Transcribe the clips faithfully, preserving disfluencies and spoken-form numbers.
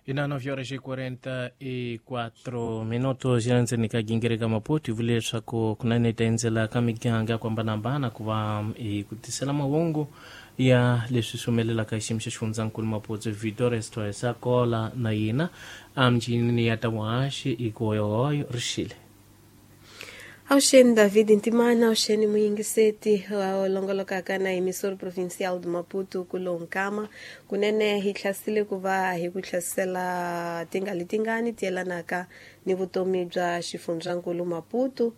Ina nove horas e quarenta e quattro minutos yanze nikagingirika Maputo vile shako kunane tenzela kamiganga kwamba nambana kuva e kutisela mawongo ya lesusumelela kaishimsha shunzankulu Maputo Vitória stoya sakola na ina amjini yatawashi ikoyoyo rishile. Auxene David Intimana, Auxene Muingiseti, o longolokaka na emissor provincial de Maputo, Kulonkama, kunene hitlasile kuva hikutlasela tingali tingani, tiela naka ni vutomi bya xifundzhankulu Maputo,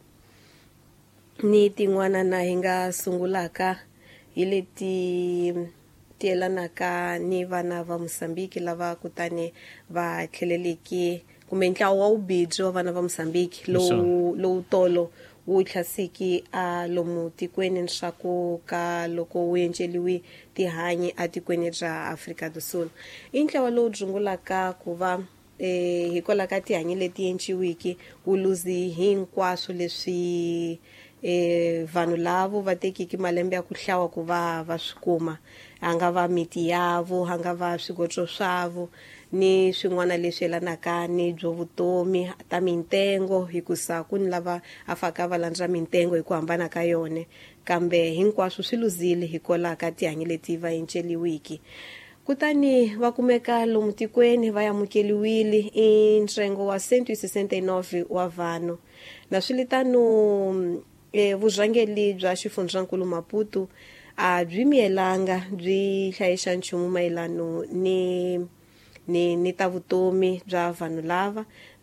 ni tin'wana na hinga sungulaka ile ti tiela naka ni vana va Mosambiki lava kutani va tlheleleki kumbe ntlawa wa ubidzi wa vana va Mosambiki lowu lowu tolo wu thlasiki a lomu tikweni leswaku ka loko wu enceliwi tihanyi a tikweni bya Afrika do Sul. I ntlawa lowu dzungulaka ku va eh hikwalaho ka tihanyi leti enciwiki wu luzi hinkwaswo leswi eh vanhu lavo va tekiki malembe ya ku hlawa ku va va swikuma anga va miti yavo anga va swigotso swavo ni swin'wana leswi yelanaka ni byo vutomi ta mintengo hikusa ku ni lava afaka valandza mintengo hi ku hambana ka yone kambe hinkwaswo swi luzile hikwalaho ka tihanyi leti va enceliwiki. Kutani va kumeka lomu tikweni va yamukeliwile i ntsengo wa cent sesenta-e-nove wa vanhu na swilitano e vurhangeli bya xifundzhankulu Maputo a byi mielanga byi hlayisa nchumu mayelano ni ni ni ta vutomi bya vanhu lava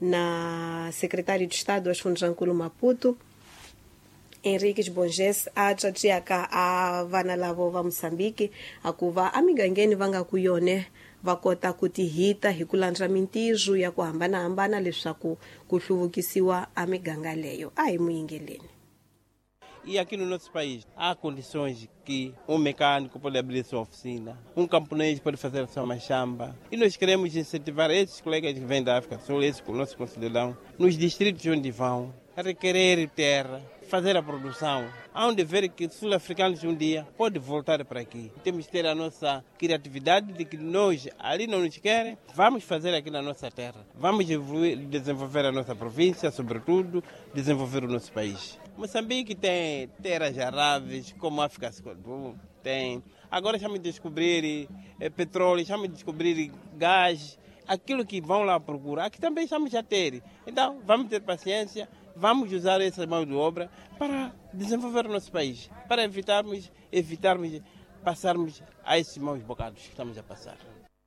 na secretary de Estado wa xifundzhankulu Maputo Henrique Bonges a tsatsiyaka a vana lavo va Mosambiki a ku va a migangeni va nga ku yone va kota ku tihita hi ku landza mintirho ya ku hambanahambana leswaku ku hluvukisiwa a miganga leyo. A hi muyingeleni. E aqui no nosso país há condições que um mecânico pode abrir sua oficina, um camponês pode fazer sua machamba. E nós queremos incentivar esses colegas que vêm da África do Sul, esses nossos concidadãos, nos distritos onde vão, a requerer terra, fazer a produção. Há um dever que os sul-africanos um dia podem voltar para aqui. Temos que ter a nossa criatividade de que nós, ali não nos querem, vamos fazer aqui na nossa terra. Vamos evoluir, desenvolver a nossa província, sobretudo, desenvolver o nosso país. Moçambique tem terras aráveis, como a África do tem. Agora estamos a descobrir é, petróleo, estamos a descobrir gás. Aquilo que vão lá procurar, aqui também estamos a ter. Então, vamos ter paciência, vamos usar essa mão de obra para desenvolver o nosso país, para evitarmos, evitarmos passarmos a esses maus bocados que estamos a passar.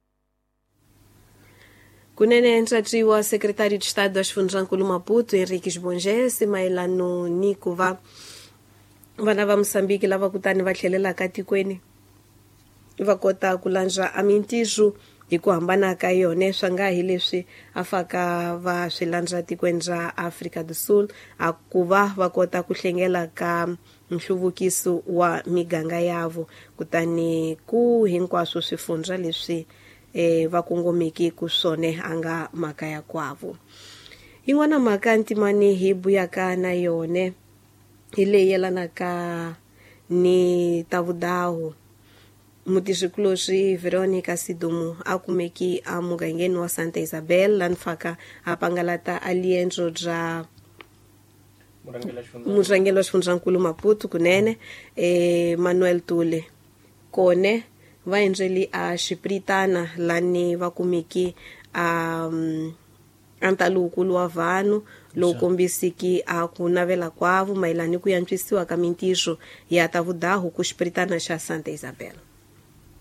Kunene ntsatsi secretário de Estado da xifundzhankulu Maputo Henrique Bonges mayelano ni ku va vana va Mosambiki lava kutani va tlhelelaka tikweni va kota ku landza a mintirho hi ku hambana ka yone swa nga hi leswi a faka va swi landza tikweni ra Afrika do Sul a ku va va kota ku hlengela ka nhluvukiso wa miganga yavo kutani ku hinkwaswo swifundza leswi e va kongomeki ku swone anga maka ya kwavo. Yin'wana maka ntimani hi buyaka na yone hi leyi yelanaka ni ta vudahu. Mutixikuluxi Veronica Sidumu a kumeki a mugangeni wa Santa Isabel la nfaka a pangalata alienzo bya murhangeli wa xifundzhankulu Maputo kunene e Manuel Tule kone va endleli a xipritana lani va kumeki a antalukulu wa vanhu lowu kombisiki a ku navela kwavo mayelani ku yantswisiwa ka mintirho ya ta vudahu ku xipritana xa Santa Isabel.